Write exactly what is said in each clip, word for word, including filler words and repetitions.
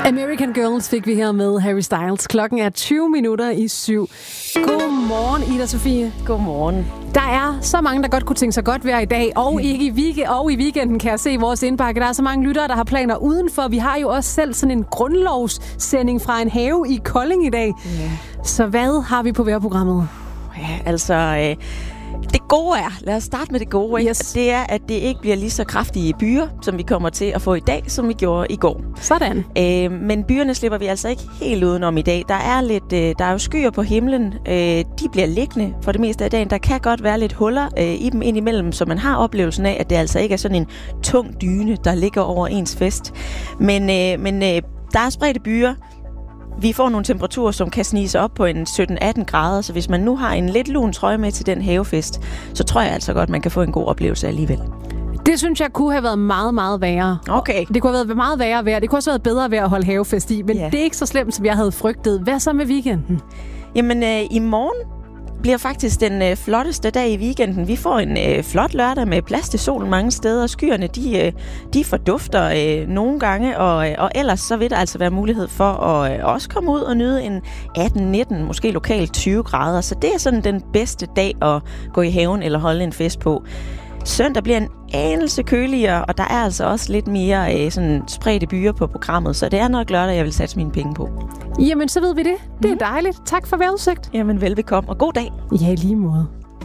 American Girls fik vi her med Harry Styles. Klokken er tyve minutter i syv. Godmorgen, Ida Sofie. Godmorgen. Der er så mange, der godt kunne tænke sig godt vejr i dag, og ikke i weekend, og i weekenden kan jeg se i vores indbakke. Der er så mange lyttere, der har planer udenfor. Vi har jo også selv sådan en grundlovssending fra en have i Kolding i dag. Ja. Så hvad har vi på vejrprogrammet? Ja, altså... Øh Det gode er, lad os starte med det gode, ikke? Yes. Det er, at det ikke bliver lige så kraftige byer, som vi kommer til at få i dag, som vi gjorde i går. Sådan. Øh, men byerne slipper vi altså ikke helt udenom i dag. Der er lidt, øh, der er jo skyer på himlen. Øh, de bliver liggende for det meste af dagen. Der kan godt være lidt huller øh, i dem indimellem, så man har oplevelsen af, at det altså ikke er sådan en tung dyne, der ligger over ens fest. Men, øh, men øh, der er spredte byer. Vi får nogle temperaturer, som kan snige sig op på en sytten atten grader, så hvis man nu har en lidt lun trøje med til den havefest, så tror jeg altså godt, man kan få en god oplevelse alligevel. Det synes jeg kunne have været meget, meget værre. Okay. Det kunne have været meget værre vejr. Det kunne også have været bedre vejr at holde havefest i, men Ja. det er ikke så slemt, som jeg havde frygtet. Hvad så med weekenden? Jamen, øh, i morgen bliver faktisk den øh, flotteste dag i weekenden. Vi får en øh, flot lørdag med plads til solen mange steder. Skyerne, de, øh, de fordufter øh, nogle gange, og, øh, og ellers så vil der altså være mulighed for at øh, også komme ud og nyde en atten nitten, måske lokalt tyve grader. Så det er sådan den bedste dag at gå i haven eller holde en fest på. Søndag bliver en anelse køligere, og der er altså også lidt mere øh, sådan spredte byer på programmet, så det er nok lørdag, jeg vil satse mine penge på. Jamen, så ved vi det. Det er dejligt. Tak for vejrudsigt. Jamen, velbekomme, og god dag. Ja, i lige måde.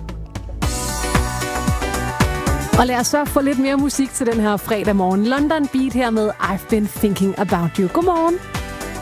Og lad os så få lidt mere musik til den her fredag morgen. London Beat her med I've Been Thinking About You. Godmorgen.